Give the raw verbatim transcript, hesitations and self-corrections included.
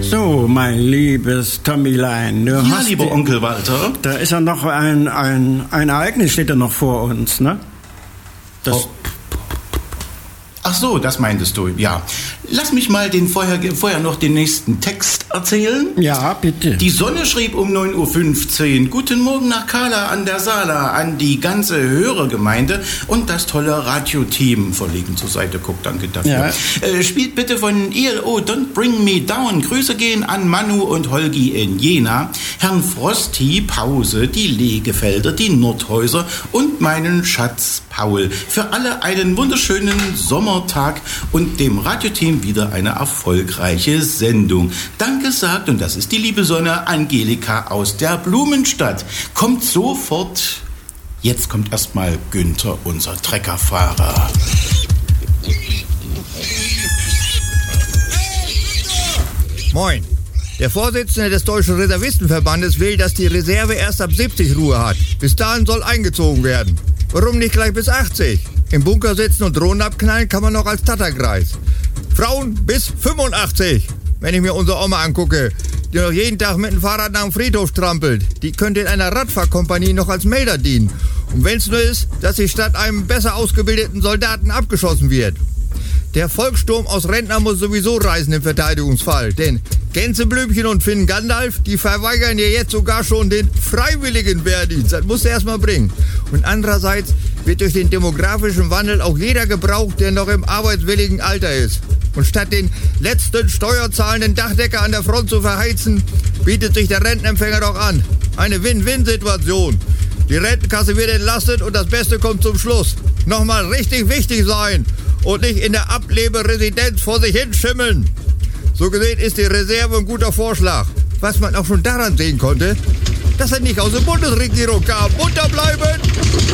So, mein liebes Tommylein. Du ja, hast lieber die, Onkel Walter. Da ist ja noch ein, ein, ein Ereignis, steht ja noch vor uns, ne? Das... Oh. Ach so, das meintest du, ja. Lass mich mal den vorher, vorher noch den nächsten Text erzählen. Ja, bitte. Die Sonne schrieb um neun Uhr fünfzehn. Guten Morgen nach Kala an der Sala, an die ganze Hörergemeinde und das tolle Radioteam. Verlegen zur Seite, guckt, danke dafür. Ja. Äh, spielt bitte von E L O Don't Bring Me Down. Grüße gehen an Manu und Holgi in Jena, Herrn Frosty, Pause, die Legefelder, die Nordhäuser und meinen Schatz Paul. Für alle einen wunderschönen Sommertag und dem Radioteam wieder eine erfolgreiche Sendung. Danke sagt, und das ist die liebe Sonne, Angelika aus der Blumenstadt. Kommt sofort. Jetzt kommt erstmal Günther, unser Treckerfahrer. Moin. Der Vorsitzende des Deutschen Reservistenverbandes will, dass die Reserve erst ab siebzig Ruhe hat. Bis dahin soll eingezogen werden. Warum nicht gleich bis achtzig? Im Bunker sitzen und Drohnen abknallen kann man noch als Tatterkreis. Frauen bis fünfundachtzig. Wenn ich mir unsere Oma angucke, die noch jeden Tag mit dem Fahrrad nach dem Friedhof trampelt, die könnte in einer Radfahrkompanie noch als Melder dienen. Und wenn es nur ist, dass sie statt einem besser ausgebildeten Soldaten abgeschossen wird. Der Volkssturm aus Rentner muss sowieso reisen im Verteidigungsfall. Denn Gänseblümchen und Finn Gandalf, die verweigern ja jetzt sogar schon den freiwilligen Wehrdienst. Das musst du erst mal bringen. Und andererseits wird durch den demografischen Wandel auch jeder gebraucht, der noch im arbeitswilligen Alter ist. Und statt den letzten steuerzahlenden Dachdecker an der Front zu verheizen, bietet sich der Rentenempfänger doch an. Eine Win-Win-Situation. Die Rentenkasse wird entlastet und das Beste kommt zum Schluss. Nochmal richtig wichtig sein und nicht in der Ableberesidenz vor sich hinschimmeln. So gesehen ist die Reserve ein guter Vorschlag. Was man auch schon daran sehen konnte, dass er nicht aus der Bundesregierung kam. Munter bleiben!